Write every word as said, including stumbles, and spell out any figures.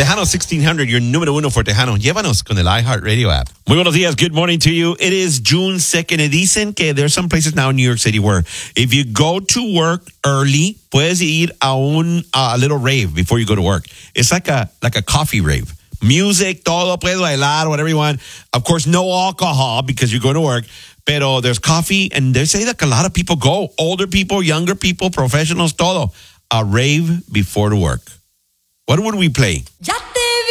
Tejano sixteen hundred, your número uno for Tejano. Llévanos con el iHeartRadio app. Muy buenos días. Good morning to you. It is June second. Y dicen que there's some places now in New York City where if you go to work early, puedes ir a un a little rave before you go to work. It's like a like a coffee rave. Music, todo, puedes bailar, whatever you want. Of course, no alcohol because you're going to work. Pero there's coffee, and they say that a lot of people go. Older people, younger people, professionals, todo. A rave before to work. What would we play? Ya te